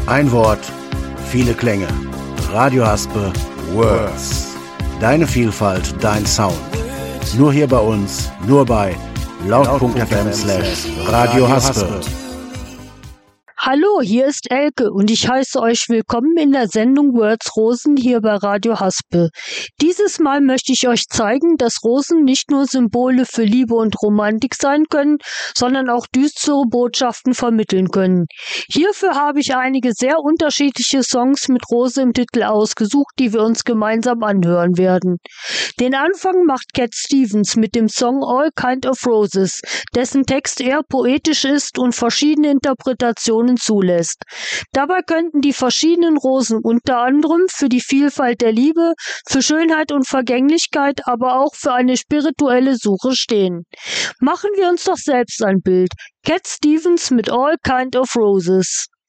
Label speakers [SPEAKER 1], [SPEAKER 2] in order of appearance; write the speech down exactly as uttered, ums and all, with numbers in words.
[SPEAKER 1] Ein Wort, viele Klänge. Radio Haspe Words. Deine Vielfalt, dein Sound. Nur hier bei uns, nur bei laut.fm slash Radio Haspe.
[SPEAKER 2] Hallo, hier ist Elke und ich heiße euch willkommen in der Sendung Words Rosen hier bei Radio Haspe. Dieses Mal möchte ich euch zeigen, dass Rosen nicht nur Symbole für Liebe und Romantik sein können, sondern auch düstere Botschaften vermitteln können. Hierfür habe ich einige sehr unterschiedliche Songs mit Rose im Titel ausgesucht, die wir uns gemeinsam anhören werden. Den Anfang macht Cat Stevens mit dem Song All Kind of Roses, dessen Text eher poetisch ist und verschiedene Interpretationen zulässt. Dabei könnten die verschiedenen Rosen unter anderem für die Vielfalt der Liebe, für Schönheit und Vergänglichkeit, aber auch für eine spirituelle Suche stehen. Machen wir uns doch selbst ein Bild. Cat Stevens mit All Kind of Roses.